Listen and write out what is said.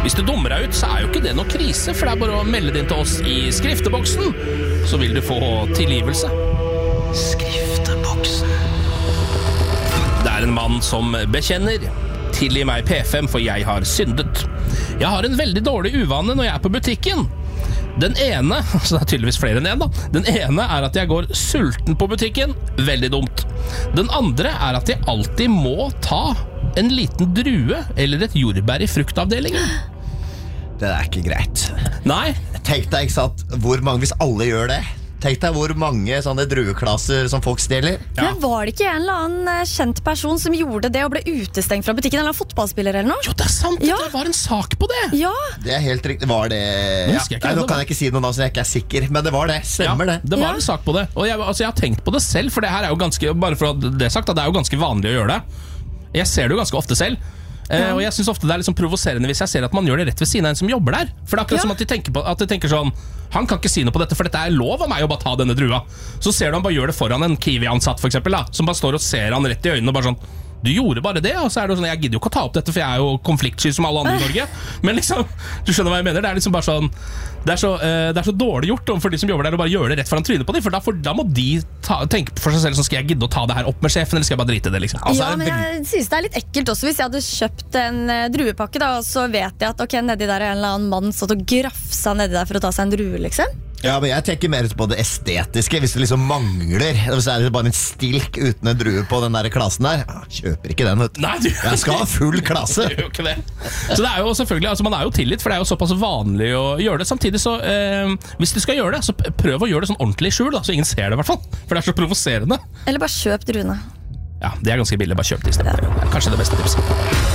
Hvis du dummer deg ut, så jo ikke det noe krise, for det bare å melde det inn til oss i skrifteboksen, så vil du få tilgivelse. Skrifteboksen. Det en mann som bekjenner. Tilgi meg P5, for jeg har syndet. Jeg har en veldig dårlig uvane når jeg på butikken. Den ene, så det tydeligvis flere enn en da. Den ene at jeg går sulten på butikken. Veldig dumt. Den andre at jeg alltid må ta en liten drue eller et jordbær i fruktavdelingen. Det ikke greit. Nei. Tenk deg, ikke sant, hvor mange, hvis alle gjør det. Tenk deg hvor mange sånne drueklasser som folk stjeler. Ja. Men var det ikke en eller annen kjent person som gjorde det og ble utestengt fra butikken? Eller en fotballspiller eller noe? Jo, det sant, ja. Det var en sak på det. Ja. Det helt riktig, var det ja. Nei, nå kan jeg ikke si noe nå, så jeg ikke sikker. Men det var det, stemmer ja, det var en sak på det. Og jeg har tenkt på det selv, for det her jo ganske, bare for at det sagt, det jo ganske vanlig å gjøre det. Jeg ser det jo ganske ofte selv. Og jeg synes ofte det liksom provoserende hvis jeg ser at man gjør det rett ved siden av en som jobber der. For det akkurat som at de tenker sånn, han kan ikke si noe på dette, for dette lov av meg å bare ta denne drua. Så ser du han bare gjør det foran en Kiwi-ansatt for eksempel da, som bare står og ser han rett i øynene og bare sånn, du gjorde bare det. Og så det sånn, jeg gidder jo ikke å ta opp dette, for jeg jo konfliktsky som alle andre i Norge. Men liksom, du skjønner hva jeg mener. Det liksom bare sånn, det så dårlig gjort for de som jobber der å bare gjøre det rett foran trynet på dem. For da må de tenke for seg selv, sånn, skal jeg gidde å ta det her opp med sjefen, eller skal jeg bare drite i det liksom? Altså, ja, men jeg synes det litt ekkelt også. Hvis jeg hadde kjøpt en druepakke da, og så vet jeg at ok, nedi der en eller annen mann satt og grafsa nedi der for å ta seg en drue liksom. Ja, men jeg tenker mer på det estetiske. Hvis det liksom mangler, så det bare en stilk uten en drue på den der klassen der, kjøper ikke den, vet du. Nei, jeg skal ha full klasse. Det jo ikke det. Så det jo selvfølgelig, altså man jo tilgitt, for det jo såpass vanlig å gjøre det. Samtidig så, hvis du skal gjøre det, så prøv å gjøre det sånn ordentlig i skjul da, så ingen ser det i hvert fall. For det så provoserende. Eller bare kjøp druene. Ja, det ganske billig, bare kjøp det i stedet. Ja. Kanskje det beste tipset.